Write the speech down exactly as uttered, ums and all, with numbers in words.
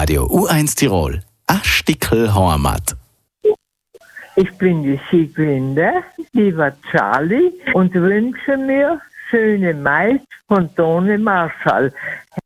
Radio U eins Tirol, a Stickel Heimat. Ich bin die Sieglinde, lieber Charlie, und wünsche mir schöne Mais von Tone Marschall.